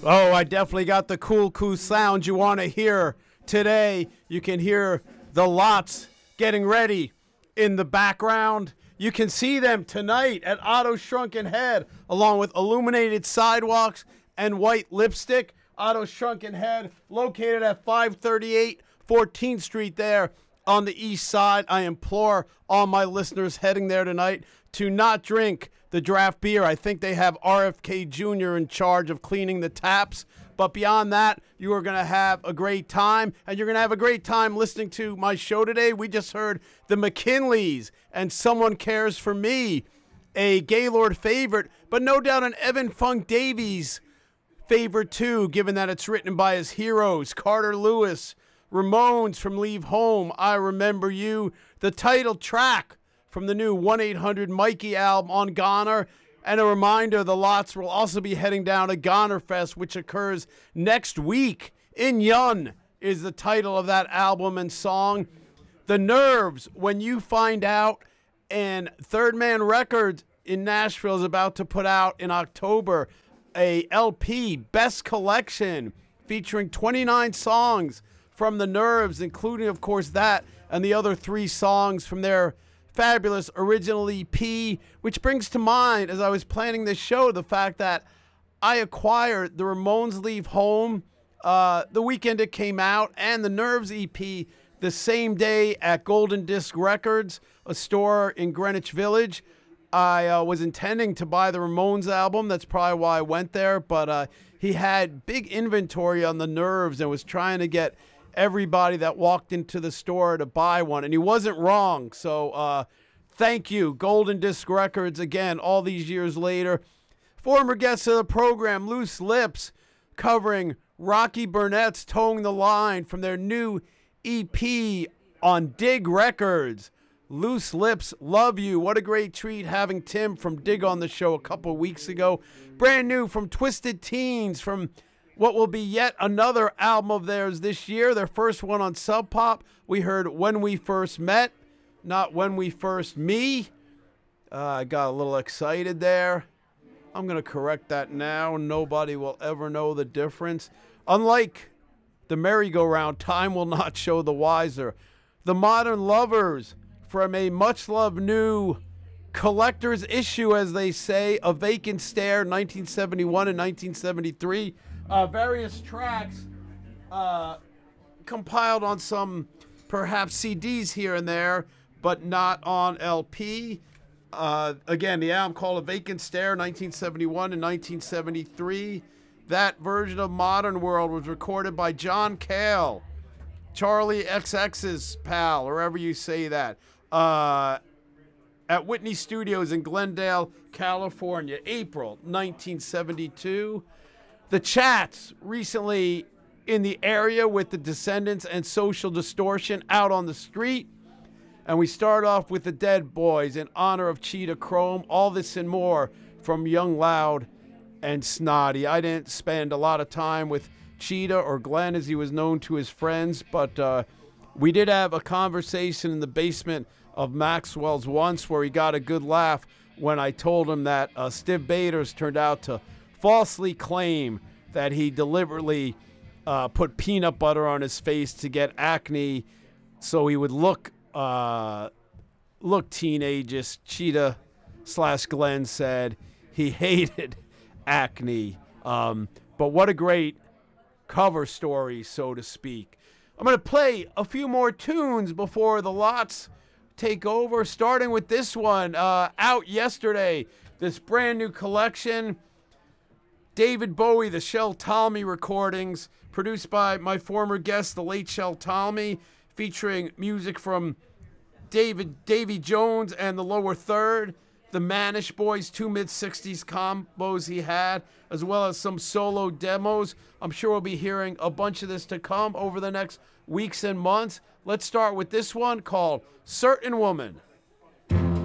Oh, I definitely got the cool sound you want to hear today. You can hear the lots getting ready in the background. You can see them tonight at Otto's Shrunken Head, along with illuminated sidewalks and white lipstick. Otto's Shrunken Head, located at 538 14th Street there on the east side. I implore all my listeners heading there tonight to not drink the draft beer. I think they have RFK Jr. in charge of cleaning the taps. But beyond that, you are going to have a great time, and you're going to have a great time listening to my show today. We just heard the McKinleys and Someone Cares for Me, a Gaylord favorite, but no doubt an Evan Funk Davies favorite too, given that it's written by his heroes, Carter Lewis, Ramones from Leave Home, I Remember You, the title track from the new 1-800-Mikey album on Goner. And a reminder, the Lots will also be heading down to Goner Fest, which occurs next week. In Yun is the title of that album and song. The Nerves, When You Find Out, and Third Man Records in Nashville is about to put out in October a LP, Best Collection, featuring 29 songs from The Nerves, including, of course, that and the other 3 songs from their fabulous original EP, which brings to mind, as I was planning this show, the fact that I acquired the Ramones Leave Home the weekend it came out, and the Nerves EP the same day at Golden Disc Records, a store in Greenwich Village. I was intending to buy the Ramones album. That's probably why I went there, but he had big inventory on the Nerves and was trying to get everybody that walked into the store to buy one, and he wasn't wrong. So thank you, Golden Disc Records, again, all these years later. Former guests of the program, Loose Lips, covering Rocky Burnett's Towing the Line from their new EP on Dig Records. Loose Lips, love you. What a great treat having Tim from Dig on the show a couple weeks ago. Brand new from Twisted Teens, from what will be yet another album of theirs this year, their first one on Sub Pop. We heard When We First Met, not When We First Me. I got a little excited there. I'm going to correct that now. Nobody will ever know the difference. Unlike the merry-go-round, time will not show the wiser. The Modern Lovers, from a much-loved new collector's issue, as they say, A Vacant Stare, 1971 and 1973. Various tracks compiled on some perhaps CDs here and there, but not on LP. Again, the album called A Vacant Stare, 1971 and 1973. That version of Modern World was recorded by John Cale, Charlie XCX's pal, or however you say that, at Whitney Studios in Glendale, California, April 1972. The Chats, recently in the area with the Descendants and Social Distortion, out on the street. And we start off with the Dead Boys in honor of Cheetah Chrome. All this and more from Young, Loud, and Snotty. I didn't spend a lot of time with Cheetah, or Glenn as he was known to his friends, but we did have a conversation in the basement of Maxwell's once where he got a good laugh when I told him that Stiv Bators turned out to falsely claim that he deliberately put peanut butter on his face to get acne so he would look teenagish. Cheetah / Glenn said he hated acne. But what a great cover story, so to speak. I'm going to play a few more tunes before the Lots take over, starting with this one, out yesterday, this brand new collection, David Bowie, the Shel Talmy recordings, produced by my former guest, the late Shel Talmy, featuring music from Davy Jones and the Lower Third, the Manish Boys, 2 mid-60s combos he had, as well as some solo demos. I'm sure we'll be hearing a bunch of this to come over the next weeks and months. Let's start with this one called Certain Woman.